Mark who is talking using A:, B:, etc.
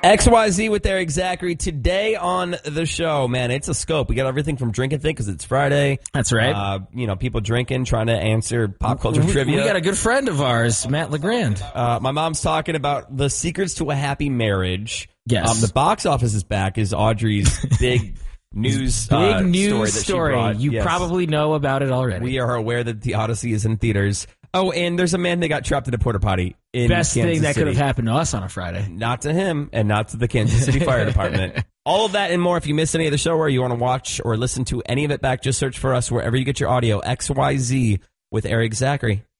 A: XYZ with Eric Zachary. Today on the show, man, it's a scope. We got everything from Drink and Think because it's Friday.
B: That's right.
A: People drinking, trying to answer pop culture trivia.
B: We got a good friend of ours, Matt LeGrand.
A: My mom's talking about the secrets to a happy marriage.
B: Yes.
A: The box office is back is Audrey's big news
B: big news
A: story. That she brought.
B: You probably know about it already.
A: We are aware that the Odyssey is in theaters. Oh, and there's a man that got trapped in a porta potty in
B: Best
A: Kansas
B: thing that
A: City.
B: could have happened to us on a Friday.
A: Not to him, and not to the Kansas City Fire Department. All of that and more. If you missed any of the show or you want to watch or listen to any of it back, just search for us wherever you get your audio. XYZ with Eric Zachary.